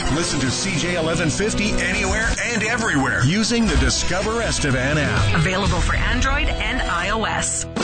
Listen to CJ 1150 anywhere and everywhere using the Discover Estevan app. Available for Android and iOS.